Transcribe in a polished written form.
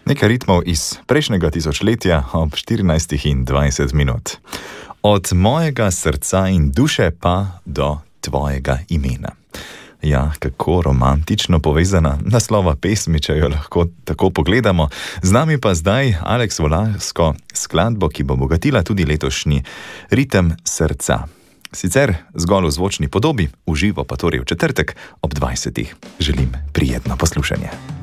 Nekaj ritmov iz prejšnjega tisočletja ob 14:20. Od mojega srca in duše pa do tvojega imena. Ja, kako romantično povezana naslova pesmi, če jo lahko tako pogledamo. Z nami pa zdaj Aleks Volarsko skladbo, ki bo bogatila tudi letošnji ritem srca. Sicer zgolj v zvočni podobi, v živo pa torej v četrtek ob 20. Želim prijetno poslušanje.